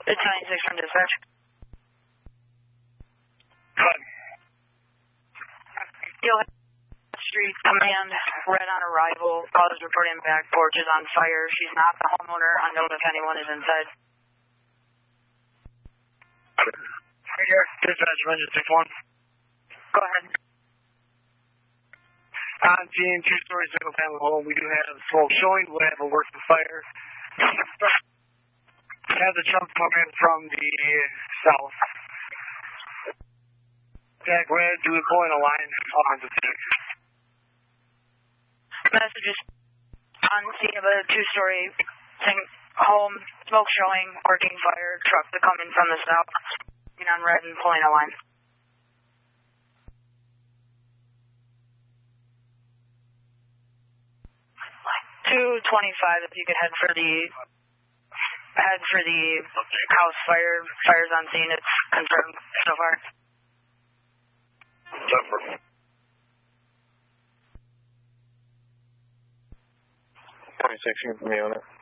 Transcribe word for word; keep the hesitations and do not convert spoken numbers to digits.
It's ninety-six from dispatch. Good. Yo, Street Command, red on arrival. Callers reporting back porch is on fire. She's not the homeowner. Unknown if anyone is inside. Here, dispatch, engine six one. Go ahead. On scene, two-story single-family home. We do have smoke showing. We'll have a working fire. Have the truck come in from the south. Jack Red, do we pull in a line on the six? Messages on scene of a two-story home, smoke showing, working fire, truck to come in from the south. On red and pulling a line. two twenty-five, if you could head for the head for the house fire. Fire's on scene. It's confirmed so far. twenty-six, you can be on it.